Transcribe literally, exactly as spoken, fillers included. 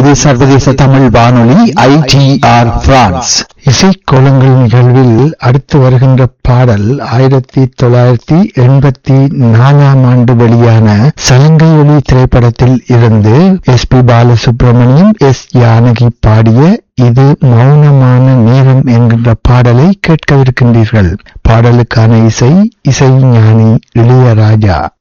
இது சர்வதேச தமிழ் வானொலி ஐ டி ஆர் பிரான்ஸ். இசைக்கோலங்கள் நிகழ்வில் அடுத்து வருகின்ற பாடல் ஆயிரத்தி தொள்ளாயிரத்தி எண்பத்தி நாலாம் ஆண்டு வெளியான சலங்கை ஒலி திரைப்படத்தில் இருந்து S B Balasubramaniam, S Janaki பாடிய இது மௌனமான நேரம் என்கின்ற பாடலை கேட்கவிருக்கின்றீர்கள். பாடலுக்கான இசை இசை ஞானி இளையராஜா.